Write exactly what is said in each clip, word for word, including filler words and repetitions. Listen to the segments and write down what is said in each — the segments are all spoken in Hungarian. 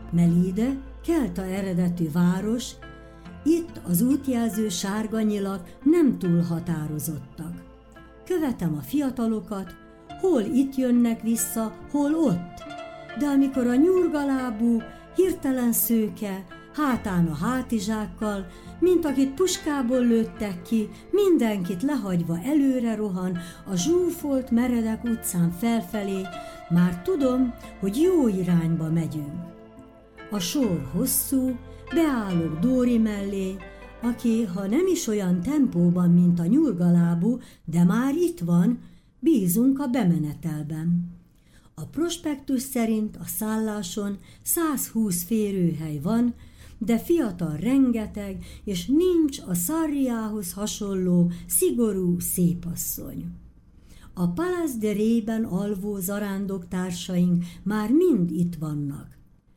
Melide kelta eredetű város, itt az útjelző sárga nyilak nem túl határozottak. Követem a fiatalokat, hol itt jönnek vissza, hol ott, de amikor a nyurgalábú, hirtelen szőke, hátán a hátizsákkal, mint akit puskából lőttek ki, mindenkit lehagyva előre rohan a zsúfolt meredek utcán felfelé, már tudom, hogy jó irányba megyünk. A sor hosszú, beállok Dóri mellé, aki, ha nem is olyan tempóban, mint a nyurgalábú, de már itt van, bízunk a bemenetelben. A prospektus szerint a szálláson százhúsz férőhely van, de fiatal rengeteg, és nincs a Sarriához hasonló, szigorú szépasszony. A Palace de Rey-ben alvó zarándok-társaink már mind itt vannak.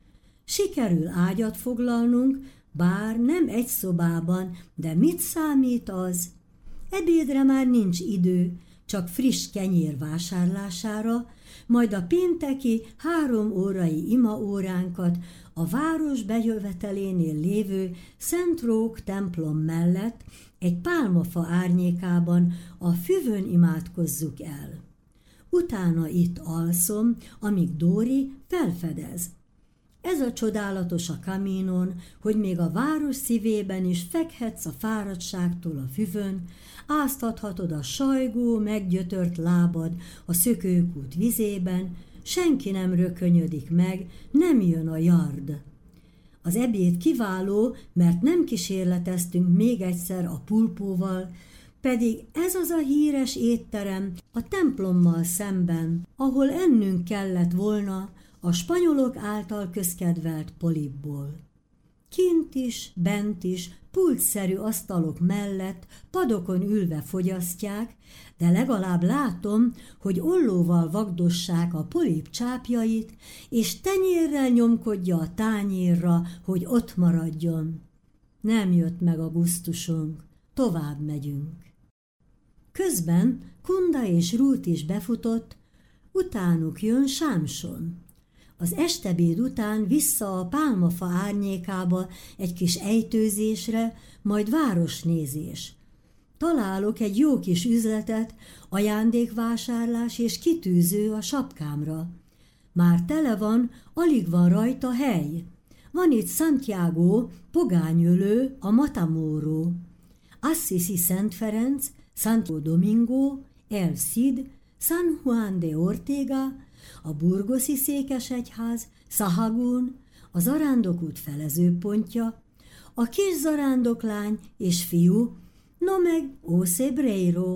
Sikerül ágyat foglalnunk, bár nem egy szobában, de mit számít az? Ebédre már nincs idő, csak friss kenyér vásárlására, majd a pénteki három órai imaóránkat a város bejövetelénél lévő Szent Rók templom mellett egy pálmafa árnyékában a füvön imádkozzuk el. Utána itt alszom, amíg Dóri felfedez. Ez a csodálatos a Caminon, hogy még a város szívében is fekhetsz a fáradtságtól a füvön, áztathatod a sajgó, meggyötört lábad a szökőkút vizében, senki nem rökönyödik meg, nem jön a yard. Az ebéd kiváló, mert nem kísérleteztünk még egyszer a pulpóval, pedig ez az a híres étterem a templommal szemben, ahol ennünk kellett volna a spanyolok által közkedvelt polipból. Kint is, bent is, pultszerű asztalok mellett padokon ülve fogyasztják, de legalább látom, hogy ollóval vagdossák a polip csápjait, és tenyérrel nyomkodja a tányérra, hogy ott maradjon. Nem jött meg a gusztusunk, tovább megyünk. Közben Kunda és Ruth is befutott, utánuk jön Sámson. Az estebéd után vissza a pálmafa árnyékába egy kis ejtőzésre, majd városnézés. Találok egy jó kis üzletet, ajándékvásárlás és kitűző a sapkámra. Már tele van, alig van rajta hely. Van itt Santiago, pogányölő, a Matamoros, Assisi Szent Ferenc, Santo Domingo, El Cid, San Juan de Ortega, a Burgoszi székesegyház, Sahagún, a zarándokút felezőpontja, a kis zarándoklány és fiú, no meg Ocebreiro.